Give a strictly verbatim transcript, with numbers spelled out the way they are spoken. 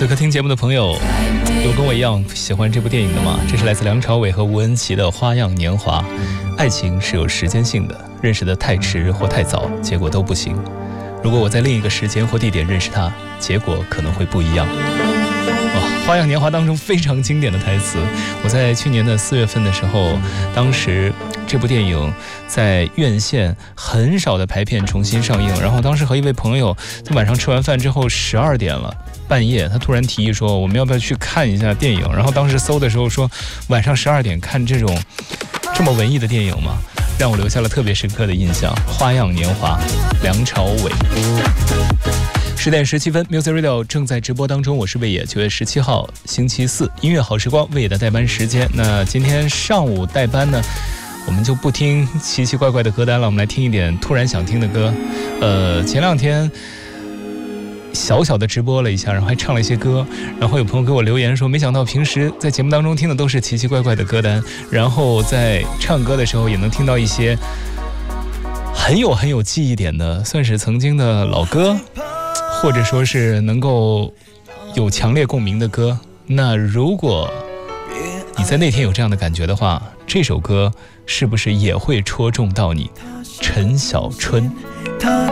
此刻听节目的朋友，有跟我一样喜欢这部电影的吗？这是来自梁朝伟和吴恩琪的《花样年华》。爱情是有时间性的，认识的太迟或太早，结果都不行。如果我在另一个时间或地点认识他，结果可能会不一样。哇，《花样年华》当中非常经典的台词，我在去年的四月份的时候，当时这部电影在院线很少的排片重新上映，然后当时和一位朋友在晚上吃完饭之后十二点了，半夜他突然提议说我们要不要去看一下电影，然后当时搜的时候说晚上十二点看这种这么文艺的电影吗？让我留下了特别深刻的印象。《花样年华》，梁朝伟。十点十七分 Music Radio 正在直播当中，我是魏野。九月十七号星期四，音乐好时光，魏野的代班时间。那今天上午代班呢，我们就不听奇奇怪怪的歌单了，我们来听一点突然想听的歌。呃，前两天小小的直播了一下，然后还唱了一些歌，然后有朋友给我留言说，没想到平时在节目当中听的都是奇奇怪怪的歌单，然后在唱歌的时候也能听到一些很有很有记忆点的，算是曾经的老歌，或者说是能够有强烈共鸣的歌。那如果你在那天有这样的感觉的话，这首歌是不是也会戳中到你？陈小春。 他